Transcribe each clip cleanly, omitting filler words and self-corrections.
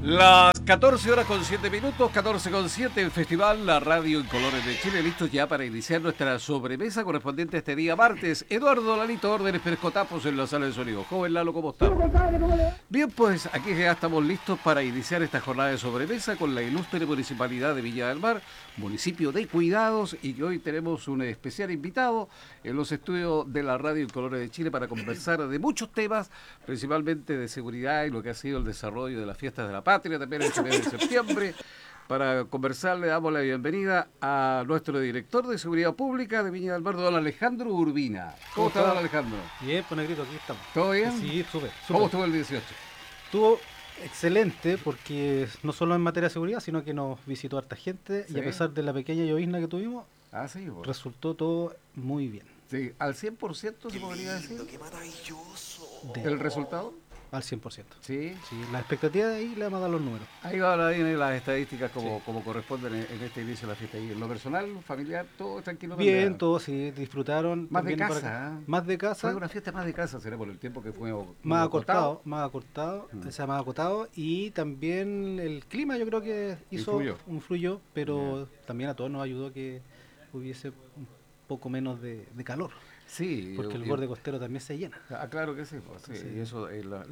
Las 14 horas con 7 minutos, 14 con 7, el festival La Radio en Colores de Chile, listos ya para iniciar nuestra sobremesa correspondiente a este día martes. Eduardo Lalito Órdenes Pescotapos en la sala de sonido. Joven Lalo, ¿cómo está? Bien, pues aquí ya estamos listos para iniciar esta jornada de sobremesa con la ilustre municipalidad de Viña del Mar, municipio de cuidados, y que hoy tenemos un especial invitado en los estudios de la Radio en Colores de Chile para conversar de muchos temas, principalmente de seguridad y lo que ha sido el desarrollo de las fiestas de la patria, también el mes de septiembre. Para conversar le damos la bienvenida a nuestro director de Seguridad Pública de Viña del Mar, don Alejandro Urbina. ¿Cómo está, don Alejandro? Bien, pues Negrito, aquí estamos. ¿Todo bien? Sí, súper. ¿Cómo estuvo el 18? Estuvo excelente porque no solo en materia de seguridad, sino que nos visitó harta gente, ¿Sí? Y a pesar de la pequeña llovizna que tuvimos, Sí, bueno. resultó todo muy bien. Sí, al 100% se podría decir. ¡Qué maravilloso! ¿El resultado? Al 100%. Sí. Sí, las expectativas de ahí le vamos a dar los números. Ahí van ahí las estadísticas como corresponden en este inicio de la fiesta. Y en lo personal, familiar, todo tranquilo. Bien, todos sí, disfrutaron. Más de también casa. Más de casa. Fue una fiesta más de casa, será por el tiempo que fue más acortado, Mm. o sea, más acotado, y también el clima yo creo que influyó, pero también a todos nos ayudó que hubiese un poco menos de calor, Sí. porque el borde costero también se llena. Claro que sí, pues, sí. Sí. Y eso,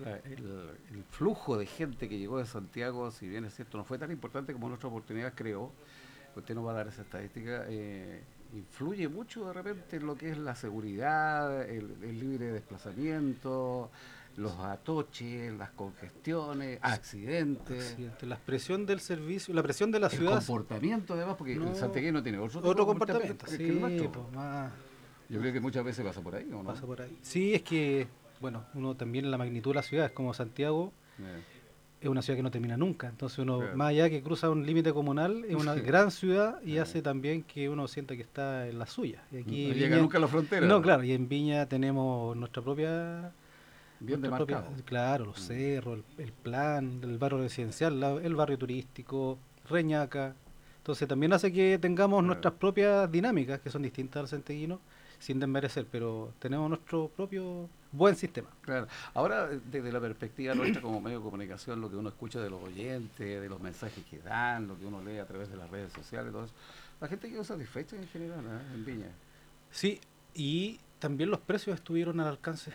el flujo de gente que llegó de Santiago, si bien es cierto, no fue tan importante como nuestra oportunidad creó, usted nos va a dar esa estadística, influye mucho de repente en lo que es la seguridad, el libre desplazamiento, los atoches, las congestiones, accidentes. La presión del servicio, la presión de la El ciudad. comportamiento además, porque el santiaguino tiene otro comportamiento, que el nuestro. pues, más Yo creo que muchas veces pasa por ahí, ¿o no? pasa por ahí. Sí, es que, bueno, uno también la magnitud de la ciudad, es como Santiago, es una ciudad que no termina nunca, entonces uno, Claro. más allá que cruza un límite comunal, es una gran ciudad y hace también que uno sienta que está en la suya. Y aquí No llega nunca a la frontera. No, claro, y en Viña tenemos nuestra propia... Bien demarcado. Claro, los cerros, el plan, el barrio residencial, el barrio turístico, Reñaca. Entonces también hace que tengamos nuestras propias dinámicas, que son distintas al santiaguino, sin desmerecer, pero tenemos nuestro propio buen sistema. Claro. Ahora, desde la perspectiva nuestra como medio de comunicación, lo que uno escucha de los oyentes, de los mensajes que dan, lo que uno lee a través de las redes sociales, todo eso, la gente quedó satisfecha en general, en Viña. Sí, y también los precios estuvieron al alcance.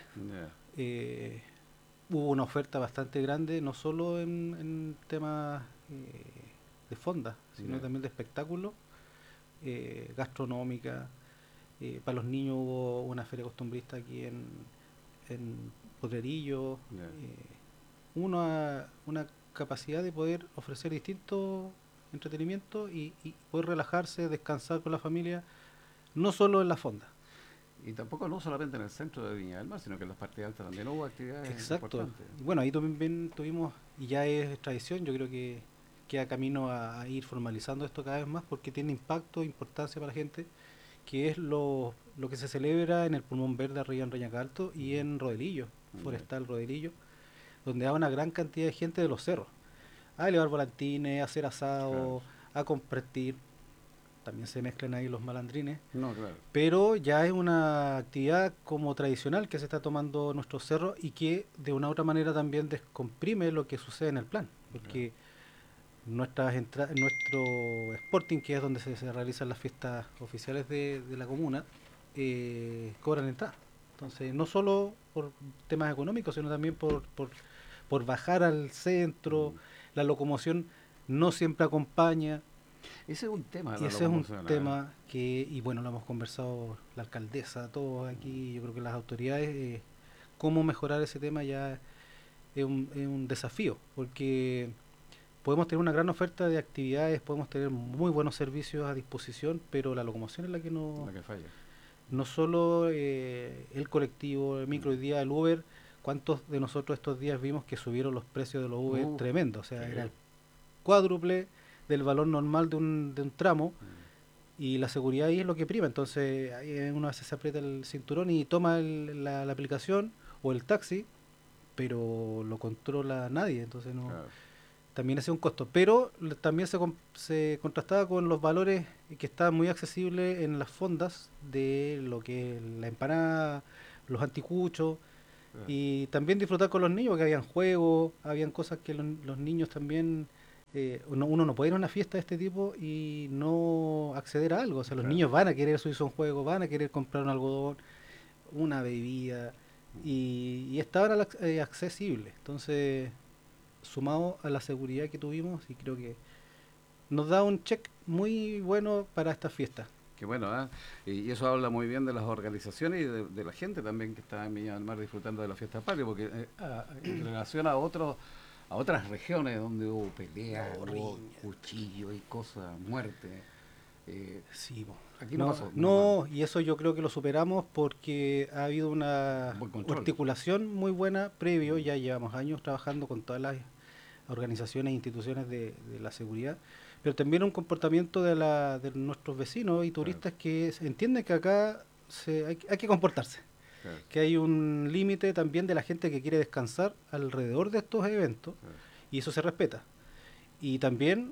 Hubo una oferta bastante grande, no solo en temas de fonda, sino también de espectáculos, gastronómica. Para los niños hubo una feria costumbrista aquí en Potrerillo. Una capacidad de poder ofrecer distintos entretenimientos y poder relajarse, descansar con la familia, no solo en la fonda. Y tampoco no solamente en el centro de Viña del Mar, sino que en las partes altas también hubo actividades importantes. Bueno, ahí también tuvimos, y ya es tradición, yo creo que queda camino a ir formalizando esto cada vez más porque tiene impacto, importancia para la gente, que es lo que se celebra en el Pulmón Verde arriba en Reñaca Alto y en Rodelillo, Forestal Rodelillo, donde hay una gran cantidad de gente de los cerros, a elevar volantines, a hacer asado, a compartir. También se mezclan ahí los malandrines, pero ya es una actividad como tradicional que se está tomando en nuestros cerros y que de una u otra manera también descomprime lo que sucede en el plan, porque nuestro Sporting, que es donde se realizan las fiestas oficiales de la comuna, cobran entrada. Entonces, no solo por temas económicos, sino también por bajar al centro, la locomoción no siempre acompaña. Ese es un tema. Y ese es un tema que, y bueno, lo hemos conversado la alcaldesa, todos aquí, yo creo que las autoridades, cómo mejorar ese tema ya es un desafío, porque podemos tener una gran oferta de actividades, podemos tener muy buenos servicios a disposición, pero la locomoción es la que falla. No solo el colectivo, el micro, hoy día el Uber, ¿cuántos de nosotros estos días vimos que subieron los precios de los Uber? Tremendo, o sea, era el cuádruple del valor normal de un tramo, y la seguridad ahí es lo que prima. Entonces ahí uno a veces se aprieta el cinturón y toma la aplicación o el taxi, pero lo controla nadie, entonces no. También ese es un costo, pero también se contrastaba con los valores que estaban muy accesibles en las fondas de lo que es la empanada, los anticuchos, Y también disfrutar con los niños, porque habían juegos, habían cosas que los niños también... uno no puede ir a una fiesta de este tipo y no acceder a algo. O sea, los Claro. niños van a querer subirse a un juego, van a querer comprar un algodón, una bebida, y estaban accesibles. Entonces, sumado a la seguridad que tuvimos, y creo que nos da un check muy bueno para esta fiesta. Qué bueno, ¿ah? Y eso habla muy bien de las organizaciones y de la gente también que está en Viña del Mar disfrutando de la fiesta patria, porque en relación a otras regiones donde hubo peleas, No, hubo riña. cuchillos y cosas, muerte, eh, Sí, po. aquí no No, pasó, menos mal, no, y eso yo creo que lo superamos porque ha habido un una buen control. articulación muy buena previo, ya llevamos años trabajando con todas las organizaciones e instituciones de la seguridad, pero también un comportamiento de nuestros vecinos y Claro, turistas que entienden que acá hay que comportarse, claro, que hay un límite también de la gente que quiere descansar alrededor de estos eventos, claro. y eso se respeta. Y también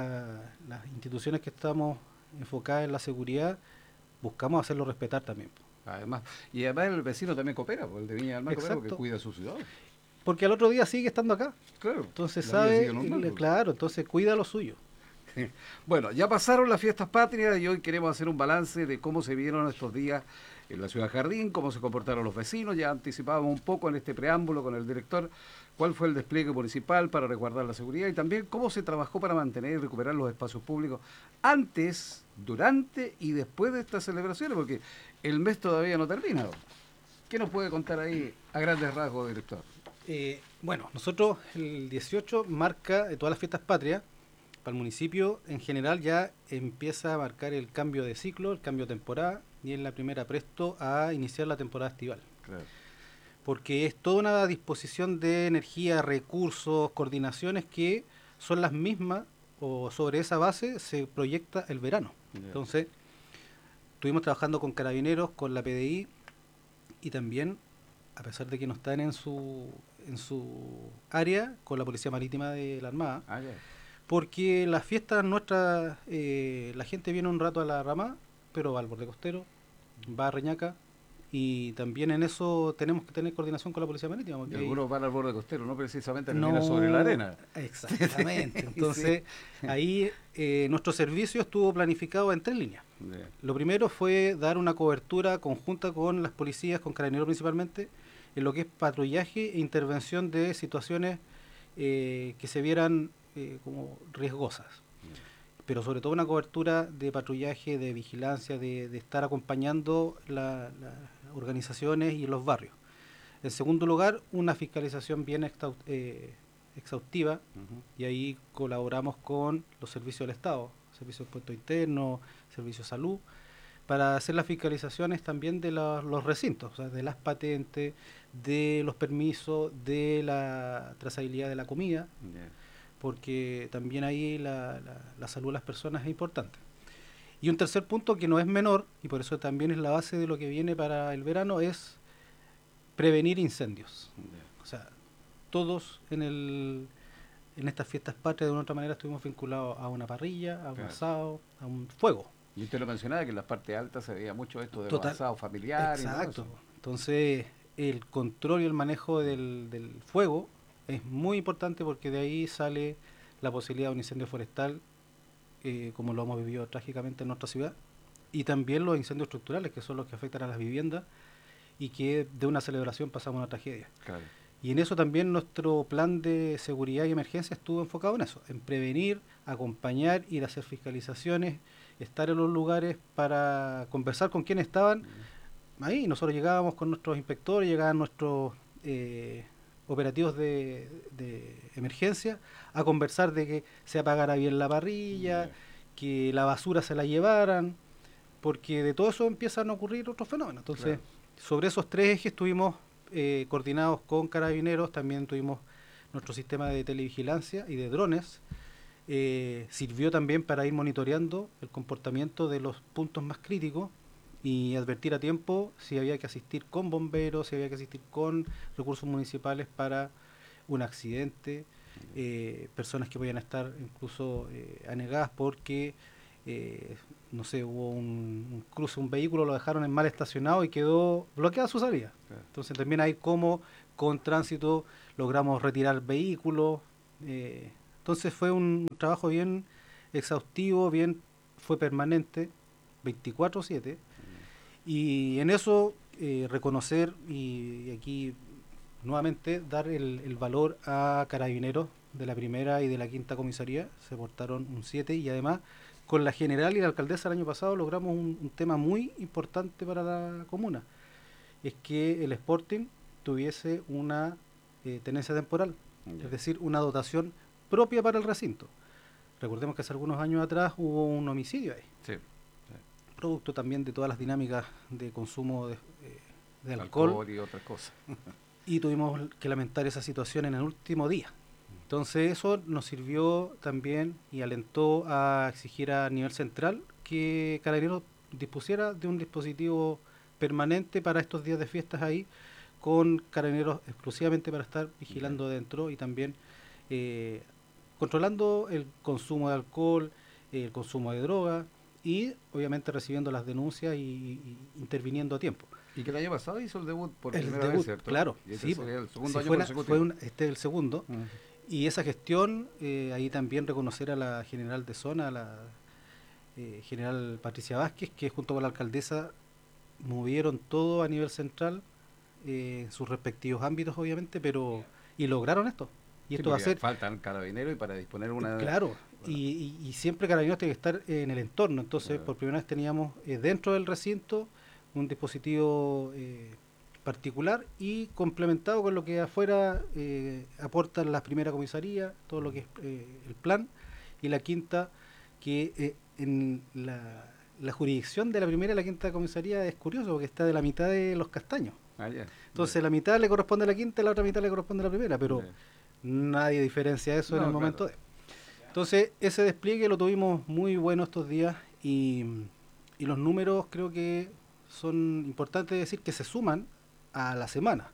las instituciones que estamos enfocadas en la seguridad buscamos hacerlo respetar también. Además, y además el vecino también coopera, porque el de Viña del Mar coopera porque Exacto, cuida su ciudad. porque al otro día sigue estando acá. Claro, Entonces la vida sigue sabe, normal, pues. claro, entonces cuida lo suyo. Bueno, ya pasaron las fiestas patrias y hoy queremos hacer un balance de cómo se vieron estos días en la ciudad Jardín, cómo se comportaron los vecinos. Ya anticipábamos un poco en este preámbulo con el director cuál fue el despliegue municipal para resguardar la seguridad y también cómo se trabajó para mantener y recuperar los espacios públicos antes, durante y después de estas celebraciones, porque el mes todavía no termina. ¿Qué nos puede contar ahí a grandes rasgos, director? Bueno, nosotros el 18 marca todas las fiestas patrias. Para el municipio en general ya empieza a marcar el cambio de ciclo, el cambio de temporada, y en la primera presto a iniciar la temporada estival. Claro, Porque es toda una disposición de energía, recursos, coordinaciones que son las mismas, o sobre esa base se proyecta el verano. ya, Entonces, estuvimos trabajando con carabineros, con la PDI, y también, a pesar de que no están en su área, con la Policía Marítima de la Armada, ah, ya, porque las fiestas nuestras, la gente viene un rato a la Ramada, pero va al borde costero, va a Reñaca, y también en eso tenemos que tener coordinación con la Policía Marítima, y porque algunos van al borde costero, no precisamente a caminar sobre la no, arena. exactamente. Sí. Entonces, ahí nuestro servicio estuvo planificado en tres líneas. Ya, Lo primero fue dar una cobertura conjunta con las policías, con carabineros principalmente, en lo que es patrullaje e intervención de situaciones que se vieran como riesgosas. Pero sobre todo una cobertura de patrullaje, de vigilancia, de estar acompañando las organizaciones y los barrios. En segundo lugar, una fiscalización bien exhaustiva, ujú, y ahí colaboramos con los servicios del Estado, servicios de impuesto interno, servicios de salud, para hacer las fiscalizaciones también de los recintos, o sea, de las patentes, de los permisos, de la trazabilidad de la comida, ya, porque también ahí la salud de las personas es importante. Y un tercer punto que no es menor, y por eso también es la base de lo que viene para el verano, es prevenir incendios. ya. O sea, todos en estas fiestas patrias de una u otra manera estuvimos vinculados a una parrilla, a un Claro. asado, a un fuego. Y usted lo mencionaba que en las partes altas se veía mucho esto de los Total. asados familiares y todo Exacto. eso. Entonces, el control y el manejo del fuego es muy importante, porque de ahí sale la posibilidad de un incendio forestal, como lo hemos vivido trágicamente en nuestra ciudad, y también los incendios estructurales, que son los que afectan a las viviendas y que de una celebración pasamos a una tragedia. Claro. Y en eso también nuestro plan de seguridad y emergencia estuvo enfocado en eso, en prevenir, acompañar, ir a hacer fiscalizaciones, estar en los lugares para conversar con quienes estaban ahí. Nosotros llegábamos con nuestros inspectores, llegaban nuestros operativos de emergencia a conversar de que se apagara bien la parrilla, Ya, que la basura se la llevaran, porque de todo eso empiezan a ocurrir otros fenómenos. Entonces, claro. sobre esos tres ejes estuvimos coordinados con carabineros, también tuvimos nuestro sistema de televigilancia y de drones. Sirvió también para ir monitoreando el comportamiento de los puntos más críticos y advertir a tiempo si había que asistir con bomberos, si había que asistir con recursos municipales para un accidente, personas que podían estar incluso anegadas porque no sé, hubo un cruce, un vehículo lo dejaron en mal estacionado y quedó bloqueada su salida. Claro. Entonces también hay como con tránsito logramos retirar vehículos. Entonces fue un trabajo bien exhaustivo, fue permanente, 24/7. Y en eso reconocer y aquí nuevamente dar el valor a carabineros de la primera y de la quinta comisaría. Se portaron un 7 y además con la general y la alcaldesa el año pasado logramos un tema muy importante para la comuna. Es que el Sporting tuviese una tenencia temporal, Ya. es decir, una dotación propia para el recinto. Recordemos que hace algunos años atrás hubo un homicidio ahí, Sí. producto también de todas las dinámicas de consumo de alcohol, Y otras cosas. y tuvimos que lamentar esa situación en el último día. Entonces eso nos sirvió también y alentó a exigir a nivel central que Carabineros dispusiera de un dispositivo permanente para estos días de fiestas ahí, con carabineros exclusivamente para estar vigilando dentro y también eh, controlando el consumo de alcohol, el consumo de droga y obviamente recibiendo las denuncias y interviniendo a tiempo. Y que el año pasado hizo el debut por El primera debut, vez, ¿cierto? claro, Y este sí, sería el segundo si año fuera, consecutivo. este es el segundo. Y esa gestión, ahí también reconocer a la general de zona, a la general Patricia Vázquez, que junto con la alcaldesa movieron todo a nivel central, en sus respectivos ámbitos obviamente, pero y lograron esto. Y Sí, esto va a porque ser, faltan carabineros y para disponer una... claro, Bueno, y siempre Carabineros tiene que estar en el entorno. Entonces, por primera vez teníamos dentro del recinto un dispositivo particular y complementado con lo que afuera aportan las primeras comisarías, todo lo que es el plan, y la quinta, que en la jurisdicción de la primera y la quinta comisaría es curioso porque está de la mitad de los castaños. ya. Entonces la mitad le corresponde a la quinta y la otra mitad le corresponde a la primera, pero Ya. nadie diferencia eso en el No, momento claro. de... Entonces ese despliegue lo tuvimos muy bueno estos días y los números creo que son importantes decir que se suman a la semana.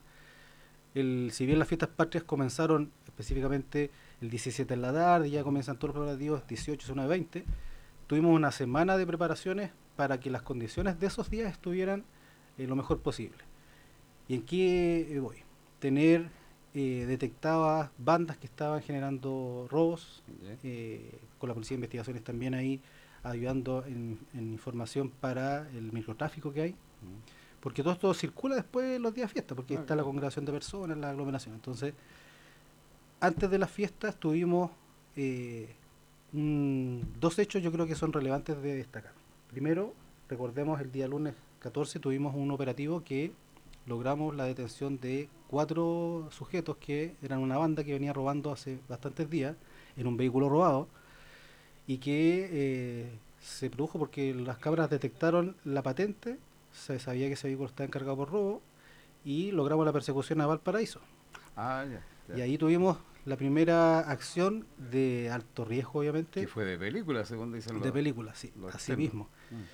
Si bien las fiestas patrias comenzaron específicamente el 17 en la tarde, ya comienzan todos los preparativos 18, 19, 20, tuvimos una semana de preparaciones para que las condiciones de esos días estuvieran lo mejor posible. ¿Y en qué voy? Tener detectadas bandas que estaban generando robos, Ya. con la Policía de Investigaciones también ahí ayudando en información para el microtráfico que hay, porque todo esto circula después los días de fiesta, porque está la Claro. congregación de personas, la aglomeración. Entonces, antes de las fiestas tuvimos dos hechos yo creo que son relevantes de destacar. Primero, recordemos el día lunes 14 tuvimos un operativo que logramos la detención de 4 sujetos que eran una banda que venía robando hace bastantes días en un vehículo robado y que se produjo porque las cámaras detectaron la patente, se sabía que ese vehículo estaba encargado por robo y logramos la persecución a Valparaíso. Ya. Y Ya. ahí tuvimos la primera acción de alto riesgo, Que obviamente, fue de película, según dicen de película, sí, los así externos. mismo.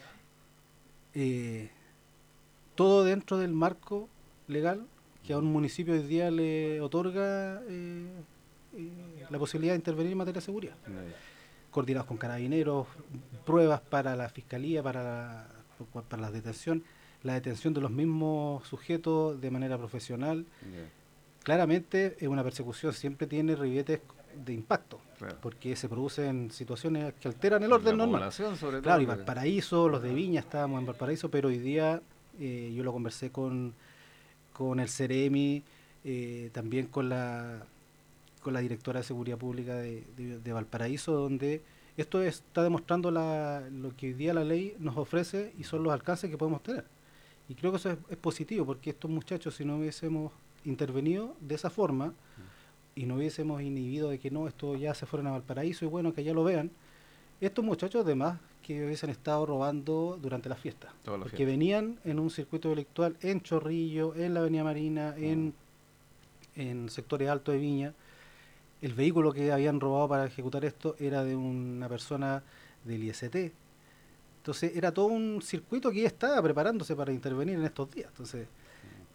Todo dentro del marco legal que a un municipio hoy día le otorga la posibilidad de intervenir en materia de seguridad. Ya. Coordinados con carabineros, pruebas para la fiscalía, para la detención de los mismos sujetos de manera profesional. Ya. Claramente una persecución siempre tiene ribetes de impacto, Claro. porque se producen situaciones que alteran el La orden normal. población, sobre Claro, y todo. Valparaíso, los de Viña estábamos en Valparaíso, pero hoy día yo lo conversé con el Ceremi, también con la directora de Seguridad Pública de Valparaíso, donde está demostrando lo que hoy día la ley nos ofrece y son los alcances que podemos tener. Y creo que eso es positivo, porque estos muchachos, si no hubiésemos intervenido de esa forma y no hubiésemos inhibido de que no, esto ya se fueron a Valparaíso y bueno, que ya lo vean, estos muchachos además que hubiesen estado robando durante la fiesta, Todas las porque fiestas. venían en un circuito delictual en Chorrillo, en la Avenida Marina, en sectores altos de Viña. El vehículo que habían robado para ejecutar esto era de una persona del IST. Entonces era todo un circuito que ya estaba preparándose para intervenir en estos días. Entonces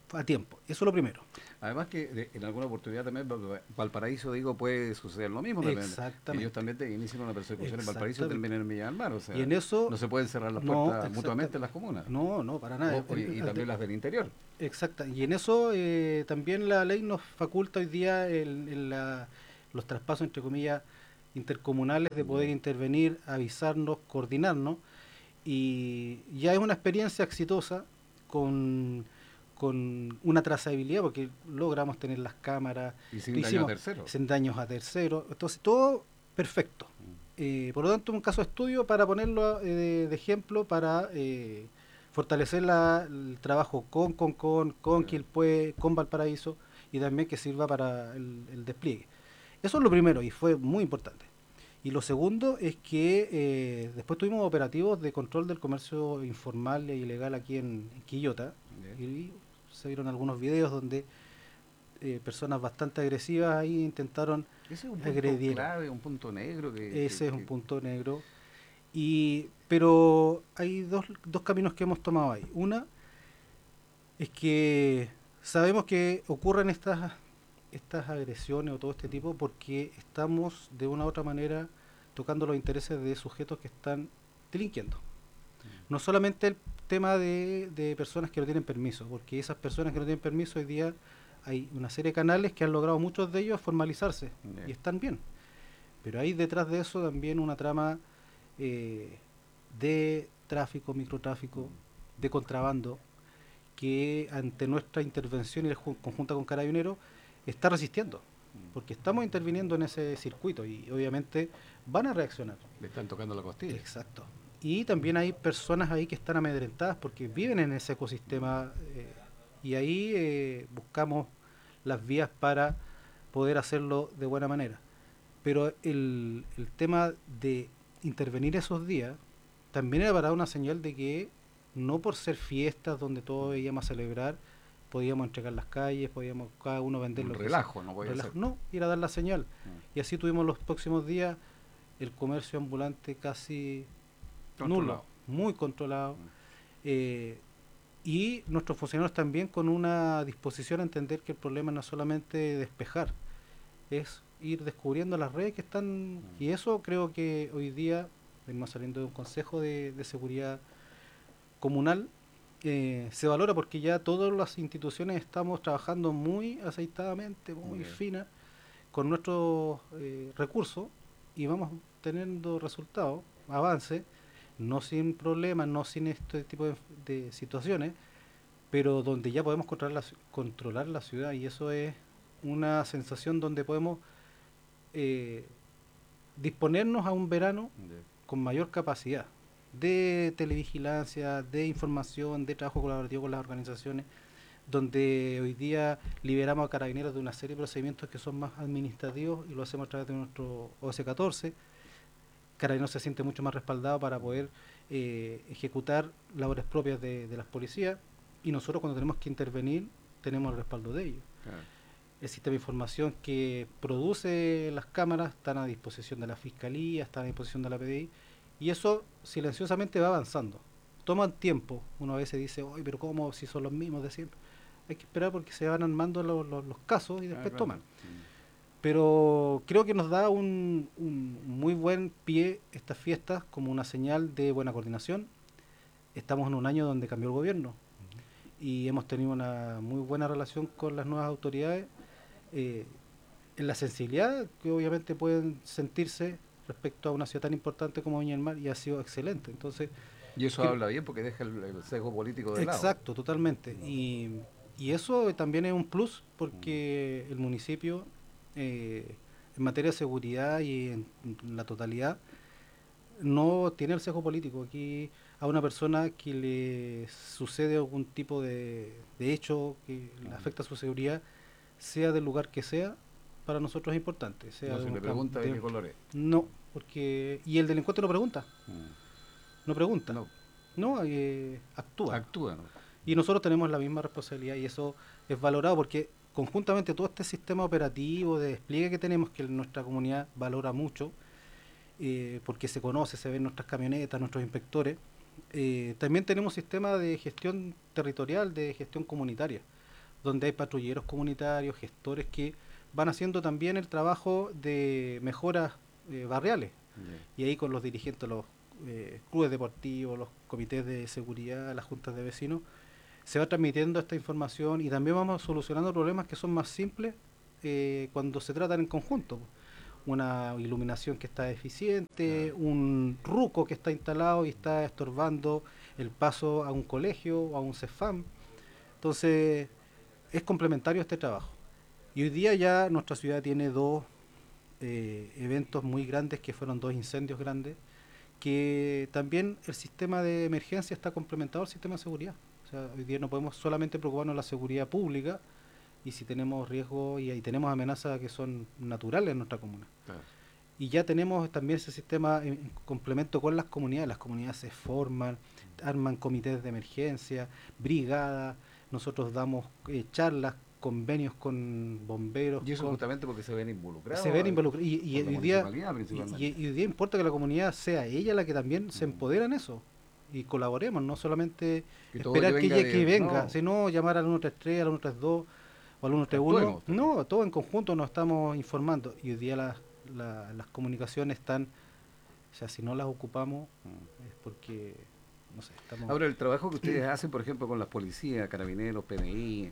a tiempo. Eso es lo primero. Además que en alguna oportunidad también Valparaíso, digo, puede suceder lo mismo también. Exactamente. Ellos también inician una persecución en Valparaíso y terminan en Villa del Mar. O sea, y en eso no se pueden cerrar las no, puertas mutuamente en las comunas. no, para nada. Y también las del interior. Exacto. Y en eso también la ley nos faculta hoy día los traspasos, entre comillas, intercomunales de poder intervenir, avisarnos, coordinarnos. Y ya es una experiencia exitosa con una trazabilidad, porque logramos tener las cámaras. Y sin daños a terceros. Sin daños a terceros. Entonces, todo perfecto. Por lo tanto, un caso de estudio para ponerlo de ejemplo, para fortalecer el trabajo con Quilpué, con Valparaíso, y también que sirva para el despliegue. Eso es lo primero, y fue muy importante. Y lo segundo es que después tuvimos operativos de control del comercio informal e ilegal aquí en Quillota, y se vieron algunos videos donde personas bastante agresivas ahí intentaron ese es un punto clave, un punto negro. Ese es un punto negro. Pero hay dos caminos que hemos tomado ahí. Una es que sabemos que ocurren estas agresiones o todo este tipo porque estamos de una u otra manera tocando los intereses de sujetos que están delinquiendo. No solamente el tema de personas que no tienen permiso, porque esas personas que no tienen permiso hoy día hay una serie de canales que han logrado muchos de ellos formalizarse y están bien. Pero hay detrás de eso también una trama de tráfico, microtráfico, de contrabando, que ante nuestra intervención y conjunta con Carabineros está resistiendo, porque estamos interviniendo en ese circuito y obviamente van a reaccionar. Le están tocando la costilla. Exacto. Y también hay personas ahí que están amedrentadas porque viven en ese ecosistema y ahí buscamos las vías para poder hacerlo de buena manera. Pero el tema de intervenir esos días también era para dar una señal de que no por ser fiestas donde todos íbamos a celebrar, podíamos entregar las calles, podíamos cada uno vender un lo relajo, no podía ser. No, ir a dar la señal. Y así tuvimos los próximos días el comercio ambulante casi nulo, muy controlado. Y nuestros funcionarios también con una disposición a entender que el problema no es solamente despejar, es ir descubriendo las redes que están, y eso creo que hoy día venimos saliendo de un consejo de seguridad comunal, se valora porque ya todas las instituciones estamos trabajando muy aceitadamente, muy fina, con nuestros recursos, y vamos teniendo resultados, avances, no sin problemas, no sin este tipo de situaciones, pero donde ya podemos controlar la ciudad, y eso es una sensación donde podemos disponernos a un verano con mayor capacidad de televigilancia, de información, de trabajo colaborativo con las organizaciones, donde hoy día liberamos a Carabineros de una serie de procedimientos que son más administrativos y lo hacemos a través de nuestro OS-14. Carabineros se siente mucho más respaldado para poder ejecutar labores propias de las policías, y nosotros cuando tenemos que intervenir tenemos el respaldo de ellos. Claro. El sistema de información que produce las cámaras están a disposición de la Fiscalía, están a disposición de la PDI, y eso silenciosamente va avanzando. Toman tiempo, uno a veces dice, oye, pero ¿cómo si son los mismos de siempre? Hay que esperar porque se van armando los casos y después toman. Pero creo que nos da un muy buen pie estas fiestas como una señal de buena coordinación. Estamos en un año donde cambió el gobierno y hemos tenido una muy buena relación con las nuevas autoridades, en la sensibilidad que obviamente pueden sentirse respecto a una ciudad tan importante como Viña del Mar, y ha sido excelente. Entonces, y eso habla bien porque deja el sesgo político de lado. Exacto, totalmente. Y eso también es un plus porque el municipio, en materia de seguridad y en la totalidad, no tiene el sesgo político. Aquí a una persona que le sucede algún tipo de hecho que le afecta a su seguridad, sea del lugar que sea, para nosotros es importante. Sea no se le pregunta de qué color es. No, porque... Y el delincuente no pregunta. No pregunta. No, actúa. Actúa, ¿no? Y nosotros tenemos la misma responsabilidad, y eso es valorado porque conjuntamente todo este sistema operativo de despliegue que tenemos, que nuestra comunidad valora mucho, porque se conoce, se ven nuestras camionetas, nuestros inspectores, también tenemos sistema de gestión territorial, de gestión comunitaria, donde hay patrulleros comunitarios, gestores que van haciendo también el trabajo de mejoras barriales. Y ahí con los dirigentes, los clubes deportivos, los comités de seguridad, las juntas de vecinos, se va transmitiendo esta información y también vamos solucionando problemas que son más simples cuando se tratan en conjunto. Una iluminación que está deficiente, un ruco que está instalado y está estorbando el paso a un colegio o a un CEFAM. Entonces, es complementario este trabajo. Y hoy día ya nuestra ciudad tiene dos eventos muy grandes, que fueron dos incendios grandes, que también el sistema de emergencia está complementado al sistema de seguridad. O sea, hoy día no podemos solamente preocuparnos de la seguridad pública y si tenemos riesgos y tenemos amenazas que son naturales en nuestra comuna. Claro. Y ya tenemos también ese sistema en complemento con las comunidades se forman, arman comités de emergencia, brigadas, nosotros damos charlas, convenios con bomberos. Y eso justamente porque se ven involucrados. Se ven involucrados. Y hoy día importa que la comunidad sea ella la que también se empodera en eso. Y colaboremos, no solamente que esperar que venga, no, sino llamar al 133, al 132 o al 131. No, todos en conjunto nos estamos informando. Y hoy día las comunicaciones están, o sea, si no las ocupamos es porque, no sé, estamos... Ahora, el trabajo que ustedes hacen, por ejemplo, con las policías, carabineros, PNI,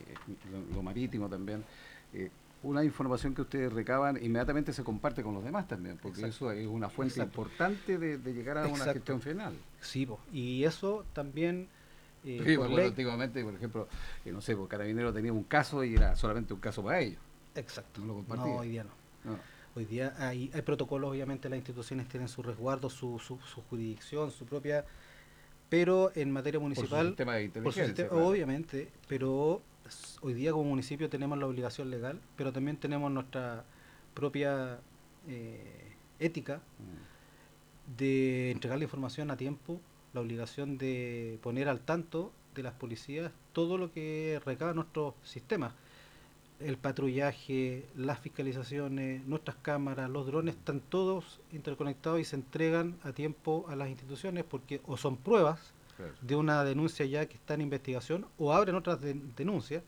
lo marítimo también, una información que ustedes recaban inmediatamente se comparte con los demás también, porque eso es una fuente importante de llegar a una gestión final. Sí, y eso también... antiguamente, por ejemplo, no sé, por Carabinero tenía un caso y era solamente un caso para ellos. Exacto. No lo compartía. No, hoy día no. Hoy día hay protocolos, obviamente las instituciones tienen su resguardo, su jurisdicción, su propia... Pero en materia municipal... Por su sistema de inteligencia. Obviamente, pero hoy día como municipio tenemos la obligación legal, pero también tenemos nuestra propia ética de entregar la información a tiempo, la obligación de poner al tanto de las policías todo lo que recaba nuestro sistema. El patrullaje, las fiscalizaciones, nuestras cámaras, los drones, están todos interconectados y se entregan a tiempo a las instituciones porque o son pruebas de una denuncia ya que está en investigación o abren otras denuncias.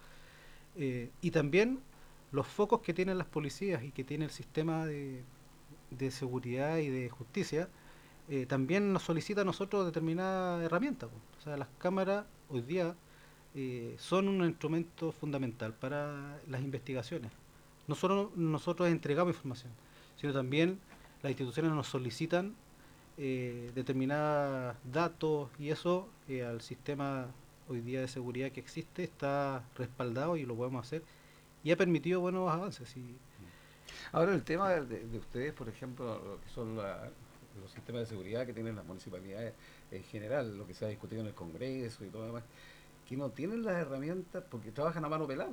Y también los focos que tienen las policías y que tiene el sistema de seguridad y de justicia también nos solicita a nosotros determinada herramienta. O sea, las cámaras hoy día son un instrumento fundamental para las investigaciones. No solo nosotros entregamos información, sino también las instituciones nos solicitan determinados datos y eso al sistema hoy día de seguridad que existe está respaldado y lo podemos hacer y ha permitido buenos avances. Ahora el tema de ustedes, por ejemplo, lo que son los sistemas de seguridad que tienen las municipalidades en general, lo que se ha discutido en el Congreso y todo lo demás, que no tienen las herramientas porque trabajan a mano pelado.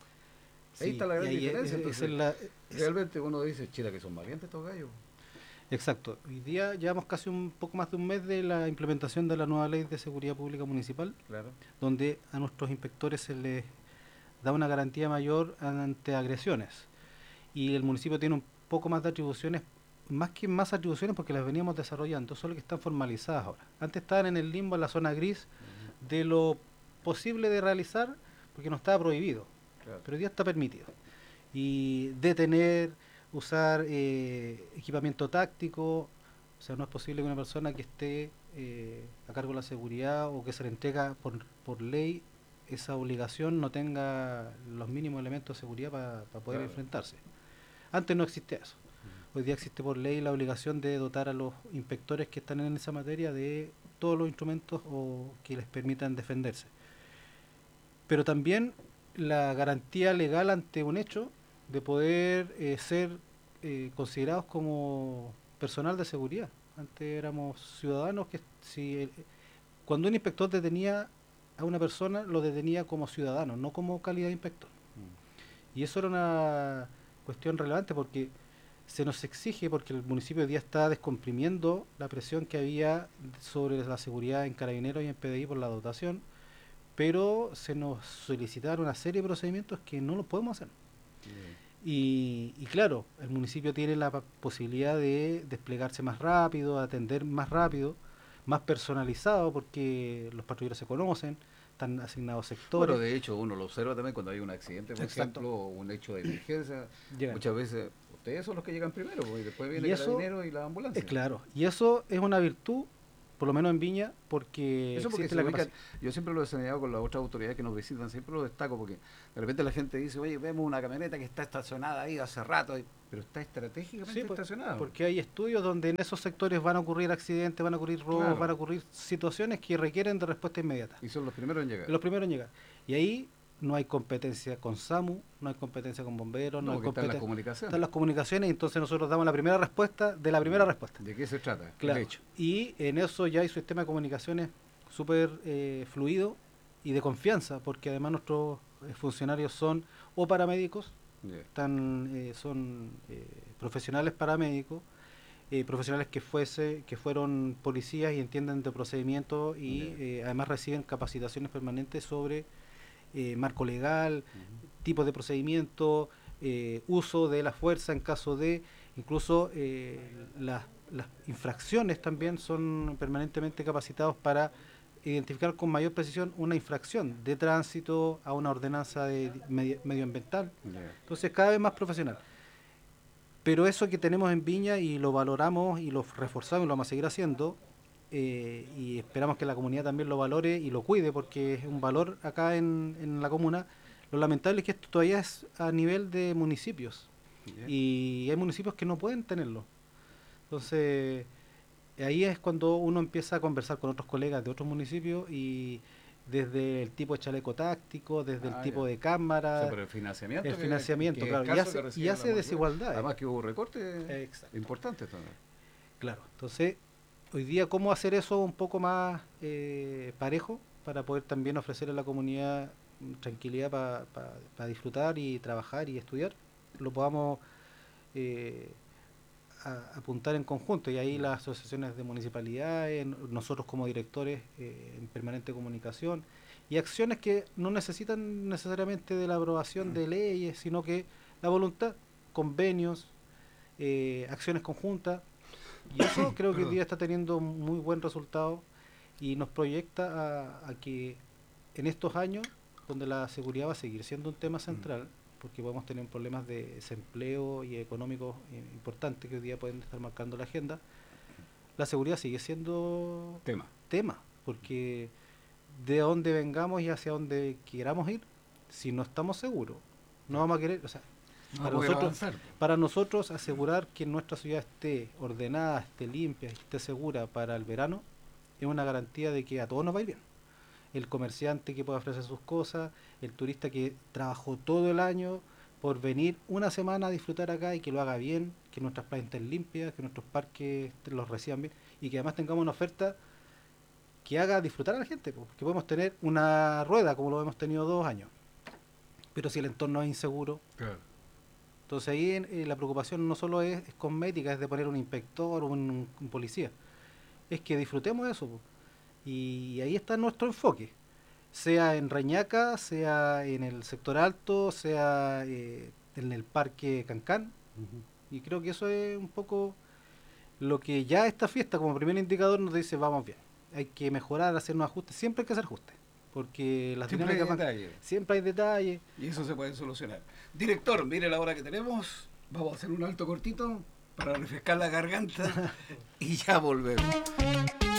Ahí está la gran diferencia. Realmente uno dice, chira, que son valientes estos gallos. Exacto. Hoy día llevamos casi un poco más de un mes de la implementación de la nueva ley de seguridad pública municipal, donde a nuestros inspectores se les da una garantía mayor ante agresiones. Y el municipio tiene un poco más de atribuciones, más atribuciones porque las veníamos desarrollando, solo que están formalizadas ahora. Antes estaban en el limbo, en la zona gris de lo posible de realizar porque no estaba prohibido, pero hoy día está permitido. Y detener, usar equipamiento táctico, o sea, no es posible que una persona que esté a cargo de la seguridad o que se le entrega por ley esa obligación no tenga los mínimos elementos de seguridad para poder enfrentarse. Antes no existía eso. Hoy día existe por ley la obligación de dotar a los inspectores que están en esa materia de todos los instrumentos que les permitan defenderse. Pero también la garantía legal ante un hecho de poder ser considerados como personal de seguridad. Antes éramos ciudadanos que cuando un inspector detenía a una persona, lo detenía como ciudadano, no como calidad de inspector. Y eso era una cuestión relevante porque se nos exige, porque el municipio hoy día está descomprimiendo la presión que había sobre la seguridad en Carabineros y en PDI por la dotación, pero se nos solicitaron una serie de procedimientos que no los podemos hacer. Y claro, el municipio tiene la posibilidad de desplegarse más rápido, atender más rápido, más personalizado, porque los patrulleros se conocen, están asignados sectores. Bueno, de hecho, uno lo observa también cuando hay un accidente, por Exacto. ejemplo, o un hecho de emergencia. Llegan. Muchas veces ustedes son los que llegan primero, y después viene Y el eso carabinero y la ambulancia. es claro, y eso es una virtud, por lo menos en Viña, porque Eso porque existe se la ubican, capacidad. yo siempre lo he señalado con las otras autoridades que nos visitan, siempre lo destaco porque de repente la gente dice, oye, vemos una camioneta que está estacionada ahí hace rato, pero está estratégicamente Sí, pues, estacionada. porque hay estudios donde en esos sectores van a ocurrir accidentes, van a ocurrir robos, Claro. van a ocurrir situaciones que requieren de respuesta inmediata. Y son los primeros en llegar. Los primeros en llegar. Y ahí no hay competencia con SAMU, no hay competencia con bomberos, no hay porque están las competencia. comunicaciones. Están las comunicaciones y entonces nosotros damos la primera respuesta de la primera respuesta. ¿De qué se trata? Claro. De hecho. Y en eso ya hay un sistema de comunicaciones súper fluido y de confianza, porque además nuestros funcionarios son o paramédicos, son profesionales paramédicos, profesionales que fueron policías y entienden de procedimientos y además reciben capacitaciones permanentes sobre marco legal, tipos de procedimiento, uso de la fuerza en caso de, incluso las infracciones también son permanentemente capacitados para identificar con mayor precisión una infracción de tránsito a una ordenanza medioambiental. Entonces cada vez más profesional. Pero eso que tenemos en Viña y lo valoramos y lo reforzamos y lo vamos a seguir haciendo, y esperamos que la comunidad también lo valore y lo cuide porque es un valor acá en la comuna. Lo lamentable es que esto todavía es a nivel de municipios y hay municipios que no pueden tenerlo. Entonces ahí es cuando uno empieza a conversar con otros colegas de otros municipios y desde el tipo de chaleco táctico, desde el tipo de cámara, o sea, pero el financiamiento, claro, y hace desigualdad. Además que hubo recortes importantes también. Claro, entonces hoy día cómo hacer eso un poco más parejo para poder también ofrecer a la comunidad tranquilidad para disfrutar y trabajar y estudiar, lo podamos apuntar en conjunto, y ahí las asociaciones de municipalidades, nosotros como directores en permanente comunicación, y acciones que no necesitan necesariamente de la aprobación de leyes, sino que la voluntad, convenios, acciones conjuntas, y eso creo que hoy día está teniendo muy buen resultado y nos proyecta a que en estos años, donde la seguridad va a seguir siendo un tema central, porque podemos tener problemas de desempleo y económicos importantes que hoy día pueden estar marcando la agenda, la seguridad sigue siendo tema, porque de dónde vengamos y hacia dónde queramos ir, si no estamos seguros, no vamos a querer, o sea, para nosotros asegurar que nuestra ciudad esté ordenada, esté limpia, esté segura para el verano, es una garantía de que a todos nos va a ir bien. El comerciante que pueda ofrecer sus cosas, el turista que trabajó todo el año por venir una semana a disfrutar acá y que lo haga bien, que nuestras playas estén limpias, que nuestros parques los reciban bien y que además tengamos una oferta que haga disfrutar a la gente, porque podemos tener una rueda como lo hemos tenido 2 años, pero si el entorno es inseguro, entonces ahí la preocupación no solo es cosmética, es de poner un inspector o un policía, es que disfrutemos de eso. Y ahí está nuestro enfoque, sea en Reñaca, sea en el sector alto, sea en el parque Cancán, y creo que eso es un poco lo que ya esta fiesta como primer indicador nos dice vamos bien, hay que mejorar, hacer unos ajustes, siempre hay que hacer ajustes, porque las siempre hay detalles. Y eso se puede solucionar. Director, mire la hora que tenemos, vamos a hacer un alto cortito para refrescar la garganta y ya volvemos.